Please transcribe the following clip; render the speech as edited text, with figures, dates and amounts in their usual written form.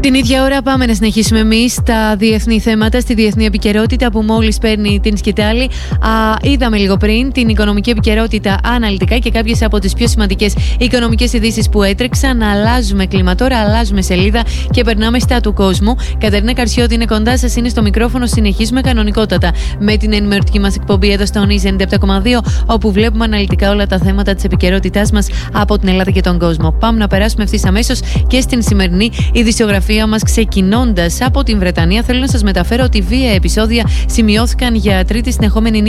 Την ίδια ώρα πάμε να συνεχίσουμε εμείς τα διεθνή θέματα, στη διεθνή επικαιρότητα που μόλις παίρνει την σκητάλη. Είδαμε λίγο πριν την οικονομική επικαιρότητα αναλυτικά και κάποιες από τις πιο σημαντικές οικονομικές ειδήσεις που έτρεξαν. Αλλάζουμε κλίμα τώρα, αλλάζουμε σελίδα και περνάμε στα του κόσμου. Κατερίνα Καρσιώτη είναι κοντά σας, είναι στο μικρόφωνο. Συνεχίζουμε κανονικότατα με την ενημερωτική μας εκπομπή εδώ στο News 97.2, όπου βλέπουμε αναλυτικά όλα τα θέματα της επικαιρότητάς μας από την Ελλάδα και τον κόσμο. Πάμε να περάσουμε ευθύς αμέσως και στην σημερινή ειδησιογραφία μας, ξεκινώντας από την Βρετανία. Θέλω να σας μεταφέρω ότι βία επεισόδια σημειώθηκαν για τρίτη συνεχόμενη